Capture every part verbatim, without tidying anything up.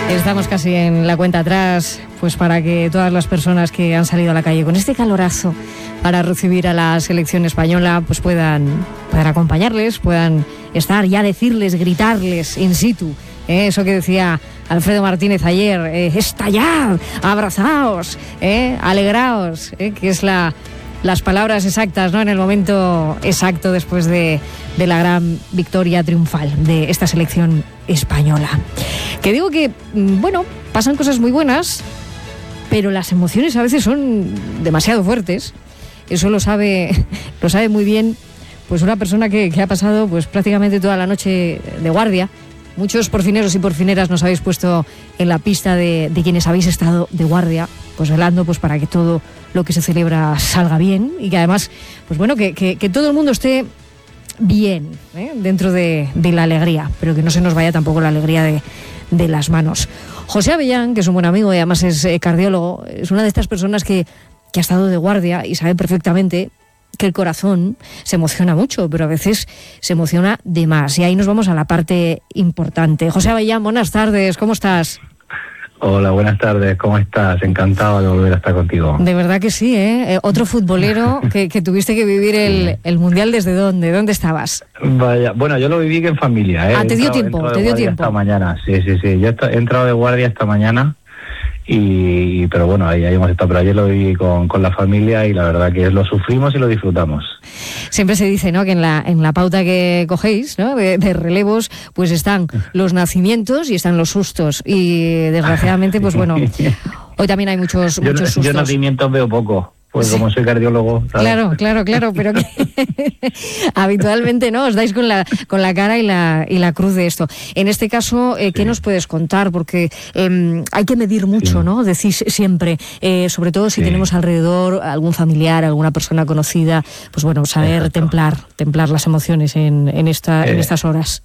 Estamos casi en la cuenta atrás, pues para que todas las personas que han salido a la calle con este calorazo para recibir a la selección española, pues puedan, puedan acompañarles, puedan estar, ya decirles, gritarles in situ, ¿eh? Eso que decía Alfredo Martínez ayer, eh, estallad, abrazaos, eh, alegraos, eh, que es la... las palabras exactas, ¿no? En el momento exacto después de, de la gran victoria triunfal de esta selección española. Que digo que, bueno, pasan cosas muy buenas, pero las emociones a veces son demasiado fuertes. Eso lo sabe, lo sabe muy bien, pues una persona que, que ha pasado, pues prácticamente toda la noche de guardia. Muchos porfineros y porfineras nos habéis puesto en la pista de, de quienes habéis estado de guardia, pues velando, pues para que todo lo que se celebra salga bien y que además, pues bueno, que, que, que todo el mundo esté bien, ¿eh? Dentro de, de la alegría, pero que no se nos vaya tampoco la alegría de, de las manos. José Avellán, que es un buen amigo y además es eh, cardiólogo, es una de estas personas que, que ha estado de guardia y sabe perfectamente que el corazón se emociona mucho, pero a veces se emociona de más. Y ahí nos vamos a la parte importante. José Avellán, buenas tardes, ¿cómo estás? Hola, buenas tardes, ¿cómo estás? Encantado de volver a estar contigo. De verdad que sí, ¿eh? eh otro futbolero que, que tuviste que vivir el, el Mundial, ¿desde dónde? ¿Dónde estabas? Vaya, bueno, yo lo viví en familia, ¿eh? Ah, te he dio entrado, tiempo, he te dio tiempo. Esta mañana, sí, sí, sí. Yo he entrado de guardia esta mañana. Y pero bueno, ahí, ahí hemos estado, pero ayer lo viví con, con la familia y la verdad que lo sufrimos y lo disfrutamos. Siempre se dice, ¿no?, que en la en la pauta que cogéis, ¿no?, de, de relevos, pues están los nacimientos y están los sustos y desgraciadamente, pues bueno, hoy también hay muchos, yo, muchos sustos. Yo nacimientos veo poco. Pues como soy cardiólogo, ¿sabes? Claro, claro, claro, pero que habitualmente no os dais con la con la cara y la y la cruz de esto. En este caso, eh, ¿qué sí. nos puedes contar? Porque eh, hay que medir mucho, sí. ¿no? Decís siempre, eh, sobre todo si sí. tenemos alrededor algún familiar, alguna persona conocida, pues bueno, saber Exacto. templar, templar las emociones en en esta eh. en estas horas.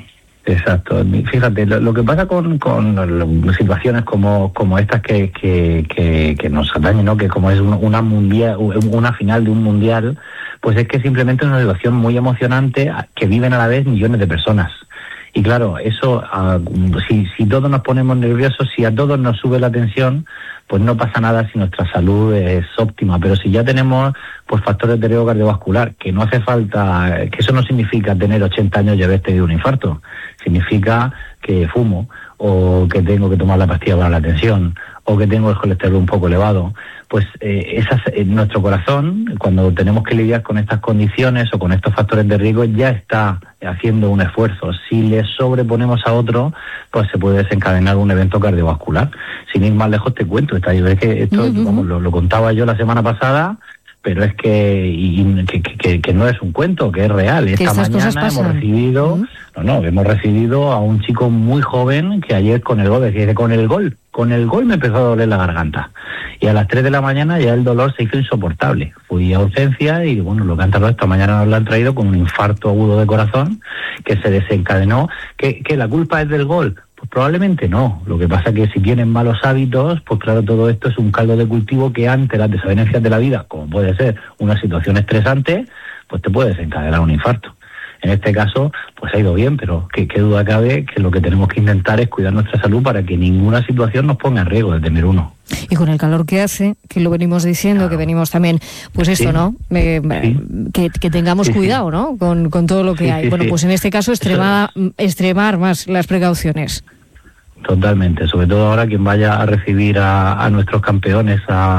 Exacto. Fíjate, lo, lo que pasa con, con situaciones como como estas que que, que, que nos atañen, ¿no? Que como es una mundial, una final de un mundial, pues es que simplemente es una situación muy emocionante que viven a la vez millones de personas. Y claro, eso, uh, si, si todos nos ponemos nerviosos, si a todos nos sube la tensión, pues no pasa nada si nuestra salud es óptima. Pero si ya tenemos pues factores de riesgo cardiovascular, que no hace falta, que eso no significa tener ochenta años y haber tenido un infarto. Significa que fumo, o que tengo que tomar la pastilla para la tensión, o que tengo el colesterol un poco elevado. Pues eh, esas, eh, nuestro corazón, cuando tenemos que lidiar con estas condiciones o con estos factores de riesgo, ya está haciendo un esfuerzo. Si le sobreponemos a otro, pues se puede desencadenar un evento cardiovascular. Sin ir más lejos, te cuento, esta, es que esto uh-huh. vamos, lo, lo contaba yo la semana pasada, pero es que, y, que, que, que no es un cuento, que es real. Esta mañana hemos recibido, uh-huh. no, no, hemos recibido a un chico muy joven que ayer con el gol, decía, con el gol, con el gol me empezó a doler la garganta. Y a las tres de la mañana ya el dolor se hizo insoportable. Fui a urgencia y bueno, lo que han tardado esta mañana nos lo han traído con un infarto agudo de corazón que se desencadenó. ¿Que, que la culpa es del gol? Pues probablemente no. Lo que pasa es que si tienen malos hábitos, pues claro, todo esto es un caldo de cultivo que ante las desavenencias de la vida, como puede ser una situación estresante, pues te puede desencadenar un infarto. En este caso, pues ha ido bien, pero qué, qué duda cabe que lo que tenemos que intentar es cuidar nuestra salud para que ninguna situación nos ponga en riesgo de tener uno. Y con el calor que hace, que lo venimos diciendo, claro. que venimos también, pues esto, sí. ¿no? Eh, sí. que, que tengamos sí, cuidado, sí. ¿no? Con, con todo lo que sí, hay. Sí, bueno, sí. pues en este caso, extrema, extremar más las precauciones. Totalmente, sobre todo ahora quien vaya a recibir a, a nuestros campeones a